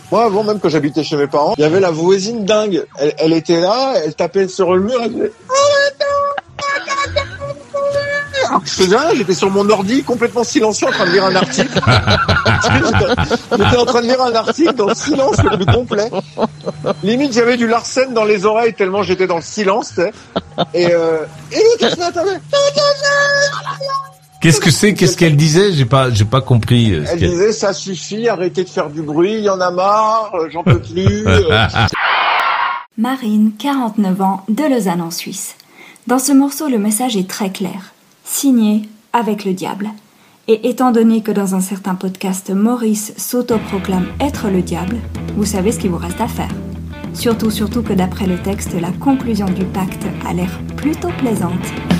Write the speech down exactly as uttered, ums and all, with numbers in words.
Moi, avant même que j'habitais chez mes parents, il y avait la voisine dingue. Elle, elle était là, elle tapait sur le mur, elle disait... Alors que je faisais rien, j'étais sur mon ordi, complètement silencieux, en train de lire un article. j'étais, j'étais en train de lire un article dans le silence le plus complet. Limite, j'avais du Larsen dans les oreilles tellement j'étais dans le silence, tu sais. Et, euh, et qu'est-ce que t'avais? Qu'est-ce que c'est? Qu'est-ce qu'elle disait? J'ai pas, j'ai pas compris. Euh, ce Elle qu'elle... disait, ça suffit, arrêtez de faire du bruit, il y en a marre, j'en peux plus. Euh. Marine, quarante-neuf ans, de Lausanne en Suisse. Dans ce morceau, le message est très clair. Signé avec le diable. Et étant donné que dans un certain podcast, Maurice s'autoproclame être le diable, vous savez ce qu'il vous reste à faire. Surtout, surtout que d'après le texte, la conclusion du pacte a l'air plutôt plaisante.